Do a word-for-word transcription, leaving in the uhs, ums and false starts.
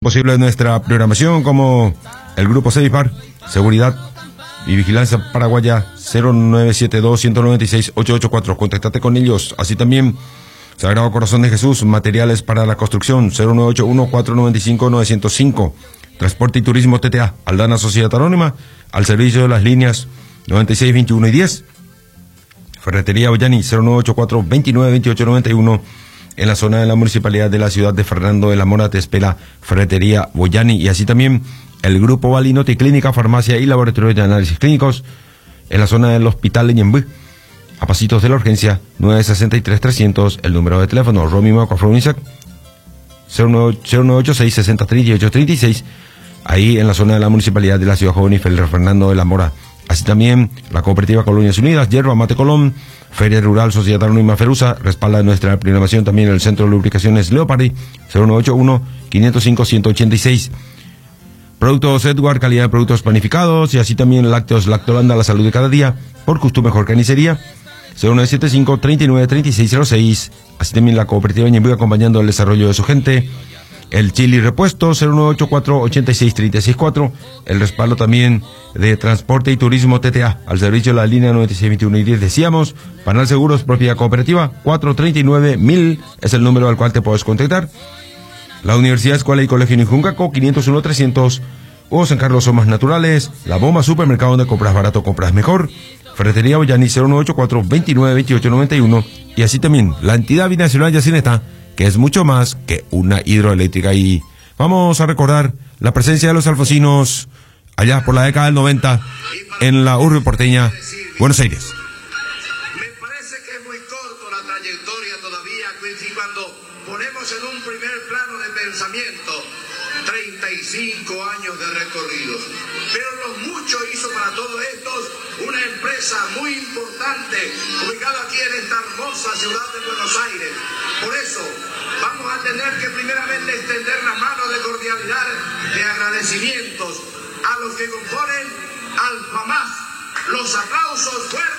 posible nuestra programación, como el Grupo Ceipar, Seguridad y Vigilancia Paraguaya, cero nueve siete dos, uno nueve seis, ocho ocho cuatro. Contactate con ellos. Así también Sagrado Corazón de Jesús, materiales para la construcción, cero nueve ocho uno, cuatro nueve cinco, nueve cero cinco. Transporte y Turismo T T A, Aldana Sociedad Anónima, al servicio de las líneas noventa y seis, veintiuno y diez. Ferretería Boyani, cero nueve ocho cuatro, veintinueve, veintiocho, noventa y uno. En la zona de la municipalidad de la ciudad de Fernando de la Mora te espera Ferretería Boyani. Y así también el Grupo Balinoti, Clínica, Farmacia y Laboratorio de Análisis Clínicos, en la zona del Hospital de Ñembú, a pasitos de la urgencia, nueve seis tres, trescientos, el número de teléfono, Romy Macafronisac, cero nueve ocho seis, sesenta, treinta y ocho, treinta y seis, ahí en la zona de la municipalidad de la ciudad joven y Fernando de la Mora. Así también la Cooperativa Colonias Unidas, Yerba Mate Colón, Feria Rural Sociedad Anónima Ferusa, respalda nuestra programación también el Centro de Lubricaciones Leopardi, cero nueve ocho uno, quinientos cinco, ciento ochenta y seis. Productos Edward, calidad de productos panificados, y así también lácteos Lactolanda, la salud de cada día, por Custo Mejor Carnicería, cero nueve siete cinco, treinta y nueve, treinta y seis cero seis. Así también la Cooperativa Ñembú acompañando el desarrollo de su gente. El Chili Repuesto, cero nueve ocho cuatro, ochenta y seis, treinta y seis cuatro. El respaldo también de Transporte y Turismo T T A, al servicio de la línea noventa y seis, veintiuno y diez. Decíamos, Panal Seguros, propiedad cooperativa, cuatro treinta y nueve mil es el número al cual te puedes contactar. La Universidad, Escuela y Colegio Nijuncaco, quinientos uno, trescientos. O San Carlos Somas Naturales, La Bomba Supermercado, donde compras barato, compras mejor. Ferretería Boyani, cero nueve ocho cuatro, veintinueve, veintiocho, noventa y uno. Y así también la entidad binacional Yacineta, que es mucho más que una hidroeléctrica. Y vamos a recordar la presencia de los alfonsinos allá por la década del noventa en la urbe porteña, Buenos Aires. Me parece que es muy corto la trayectoria todavía, cuando ponemos en un primer plano de pensamiento treinta y cinco años de recorridos. Pero lo mucho hizo para todos estos una empresa muy importante ubicada aquí en esta hermosa ciudad de Buenos Aires. Por eso vamos a tener que primeramente extender la mano de cordialidad, de agradecimientos a los que componen Alfamás. Los aplausos fuertes.